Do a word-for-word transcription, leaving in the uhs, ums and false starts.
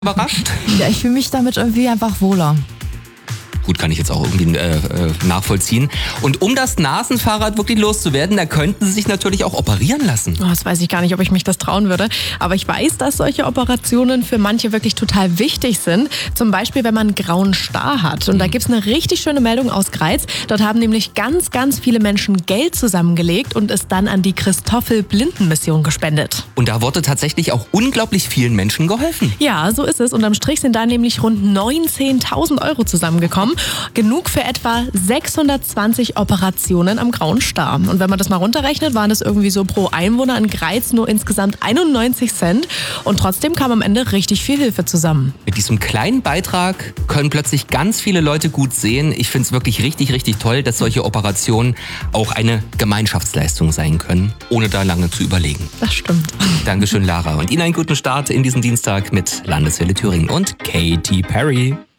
überrascht? Ja, ich fühle mich damit irgendwie einfach wohler. Gut, kann ich jetzt auch irgendwie äh, äh, nachvollziehen. Und um das Nasenfahrrad wirklich loszuwerden, da könnten Sie sich natürlich auch operieren lassen. Oh, das weiß ich gar nicht, ob ich mich das trauen würde. Aber ich weiß, dass solche Operationen für manche wirklich total wichtig sind. Zum Beispiel, wenn man einen grauen Star hat. Und da gibt es eine richtig schöne Meldung aus Greiz. Dort haben nämlich ganz, ganz viele Menschen Geld zusammengelegt und es dann an die Christoffel-Blinden-Mission gespendet. Und da wurde tatsächlich auch unglaublich vielen Menschen geholfen. Ja, so ist es. Und am Strich sind da nämlich rund neunzehntausend Euro zusammengekommen. Genug für etwa sechshundertzwanzig Operationen am grauen Star. Und wenn man das mal runterrechnet, waren es irgendwie so pro Einwohner in Greiz nur insgesamt einundneunzig Cent. Und trotzdem kam am Ende richtig viel Hilfe zusammen. Mit diesem kleinen Beitrag können plötzlich ganz viele Leute gut sehen. Ich finde es wirklich richtig, richtig toll, dass solche Operationen auch eine Gemeinschaftsleistung sein können, ohne da lange zu überlegen. Das stimmt. Dankeschön, Lara. Und Ihnen einen guten Start in diesen Dienstag mit Landeswelle Thüringen und Katy Perry.